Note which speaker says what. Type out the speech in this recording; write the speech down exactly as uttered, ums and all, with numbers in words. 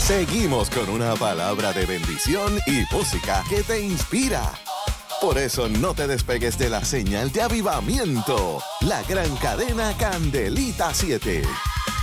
Speaker 1: Seguimos con una palabra de bendición y música que te inspira. Por eso no te despegues de la señal de avivamiento, la gran cadena Candelita siete.